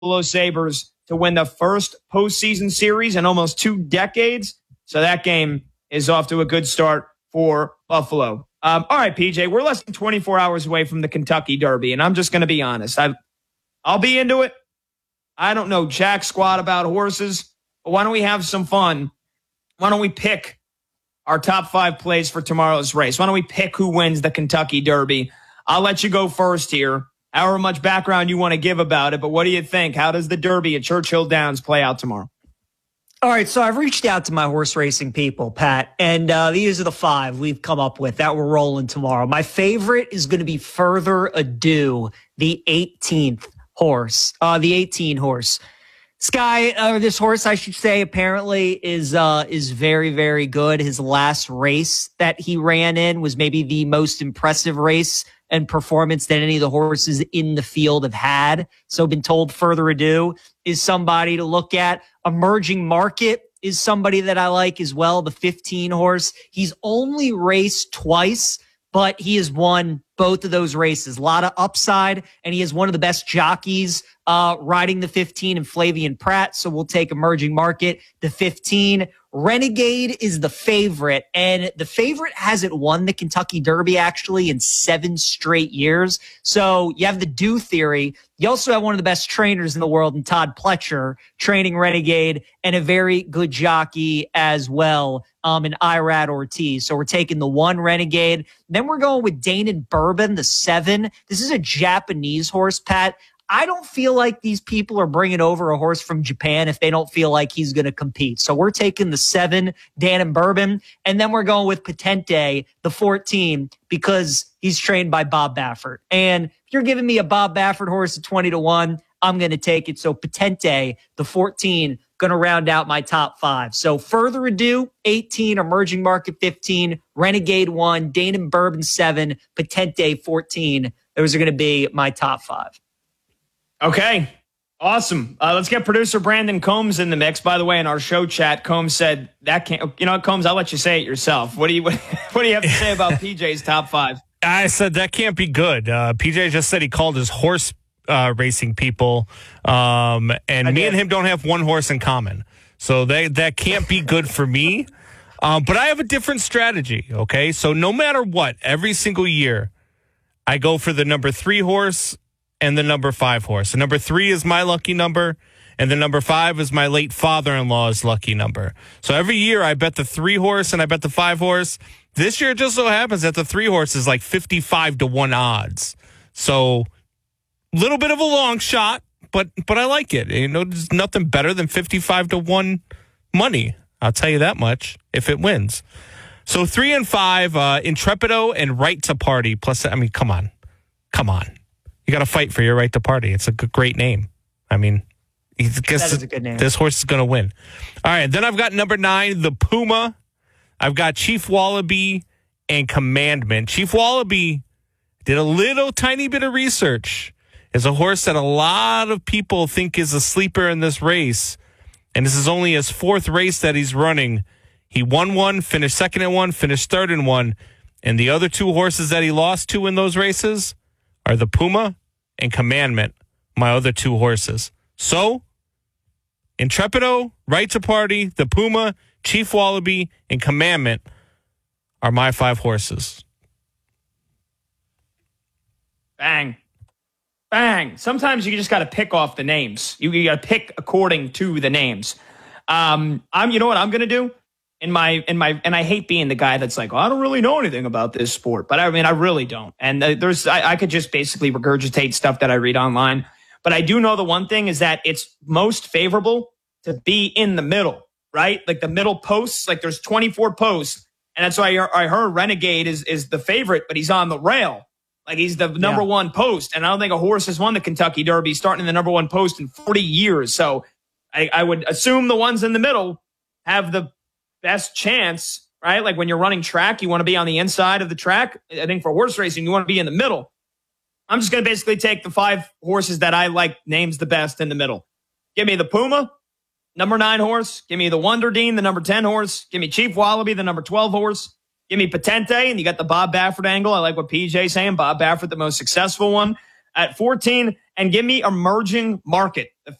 Buffalo Sabres to win the first postseason series in almost 2 decades. So that game is off to a good start for Buffalo. All right, PJ, we're less than 24 hours away from the Kentucky Derby, and I'm just going to be honest. I'll be into it. I don't know jack squat about horses, but why don't we have some fun? Why don't we pick our top 5 plays for tomorrow's race? Why don't we pick who wins the Kentucky Derby? I'll let you go first here. However much background you want to give about it, but what do you think? How does the Derby at Churchill Downs play out tomorrow? All right, so I've reached out to my horse racing people, Pat, and these are the 5 we've come up with that we're rolling tomorrow. My favorite is going to be Further Ado, the 18th horse, the 18 horse. This horse, I should say, apparently is very, very good. His last race that he ran in was maybe the most impressive race and performance that any of the horses in the field have had. So been told Further Ado is somebody to look at. Emerging Market is somebody that I like as well, the 15 horse. He's only raced twice, but he has won both of those races. A lot of upside, and he is one of the best jockeys riding the 15 and Flavian Pratt. So we'll take Emerging Market, the 15. Renegade is the favorite, and the favorite hasn't won the Kentucky Derby actually in 7 straight years. So you have the Do theory. You also have one of the best trainers in the world in Todd Pletcher training Renegade, and a very good jockey as well in Irad Ortiz. So we're taking the 1 Renegade. Then we're going with Danon Bourbon, the 7. This is a Japanese horse, Pat. I don't feel like these people are bringing over a horse from Japan if they don't feel like he's going to compete. So we're taking the 7, Danon Bourbon, and then we're going with Patente, the 14, because he's trained by Bob Baffert. And if you're giving me a Bob Baffert horse at 20-1, I'm going to take it. So Patente, the 14, going to round out my top 5. So Further Ado, 18, Emerging Market, 15, Renegade, 1, Danon Bourbon, 7, Patente, 14. Those are going to be my top 5. Okay, awesome. Let's get producer Brandon Combs in the mix. By the way, in our show chat, Combs said that can't. You know what, Combs? I'll let you say it yourself. What do you have to say about PJ's top 5? I said that can't be good. PJ just said he called his horse racing people, and me and him don't have one horse in common, so that can't be good for me. But I have a different strategy. Okay, so no matter what, every single year, I go for the number 3 horse and the number 5 horse. The number 3 is my lucky number, and the number 5 is my late father-in-law's lucky number. So every year I bet the 3 horse and I bet the 5 horse. This year it just so happens that the 3 horse is like 55-1 odds. So a little bit of a long shot, but I like it. You know, there's nothing better than 55-1 money. I'll tell you that much if it wins. So 3 and 5, Intrepido and Right to Party. Plus, I mean, come on. You got to fight for your right to party. It's a great name. I mean, that is a good name. This horse is going to win. All right. Then I've got number 9, the Puma. I've got Chief Wallaby and Commandment. Chief Wallaby did a little tiny bit of research. Is a horse that a lot of people think is a sleeper in this race. And this is only his 4th race that he's running. He won 1, finished 2nd in 1, finished 3rd in 1. And the other 2 horses that he lost to in those races are the Puma and Commandment, my other 2 horses. So, Intrepido, Right to Party, the Puma, Chief Wallaby, and Commandment are my 5 horses. Bang. Bang. Sometimes you just got to pick off the names. You got to pick according to the names. You know what I'm going to do? And I hate being the guy that's like, oh, I don't really know anything about this sport, but I mean, I really don't. And I could just basically regurgitate stuff that I read online. But I do know the one thing is that it's most favorable to be in the middle, right? Like the middle posts, like there's 24 posts. And that's why I heard Renegade is the favorite, but he's on the rail. Like he's the number 1 post. And I don't think a horse has won the Kentucky Derby starting in the number 1 post in 40 years. So I would assume the ones in the middle have the best chance, right? Like when you're running track, you want to be on the inside of the track. I think for horse racing, you want to be in the middle. I'm just going to basically take the 5 horses that I like names the best in the middle. Give me the Puma, number 9 horse. Give me the Wonder Dean, the number 10 horse. Give me Chief Wallaby, the number 12 horse. Give me Patente, and you got the Bob Baffert angle. I like what PJ's saying. Bob Baffert, the most successful one, at 14. and give me emerging market.